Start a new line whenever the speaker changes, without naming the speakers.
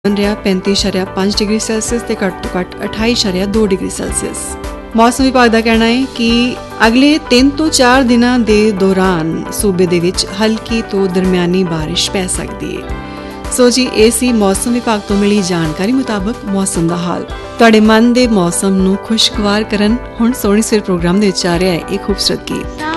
ਰਿਹਾ 35.5 degree Celsius ਤੇ ਘੱਟ ਤੋਂ ਘੱਟ 28.2 ਡਿਗਰੀ ਸੈਲਸੀਅਸ। ਮੌਸਮ ਵਿਭਾਗ ਦਾ ਕਹਿਣਾ ਹੈ ਕਿ ਅਗਲੇ 3 ਤੋਂ 4 ਦਿਨਾਂ ਦੇ ਦੌਰਾਨ ਸੂਬੇ ਦੇ ਵਿੱਚ ਹਲਕੀ ਤੋਂ ਦਰਮਿਆਨੀ ਬਾਰਿਸ਼ ਪੈ ਸਕਦੀ ਹੈ। ਸੋ ਜੀ ਇਹ ਸੀ ਮੌਸਮ ਵਿਭਾਗ ਤੋਂ ਮਿਲੀ ਜਾਣਕਾਰੀ ਮੁਤਾਬਕ ਮੌਸਮ ਦਾ ਹਾਲ। ਤੁਹਾਡੇ ਮਨ ਦੇ ਮੌਸਮ ਨੂੰ ਖੁਸ਼ਗਵਾਰ ਕਰਨ ਹੁਣ ਸੋਹਣੀ ਸਵੇਰ ਪ੍ਰੋਗਰਾਮ ਦੇ ਵਿੱਚ ਆ ਰਿਹਾ ਹੈ ਇਹ ਖੂਬਸੂਰਤ ਗੀਤ।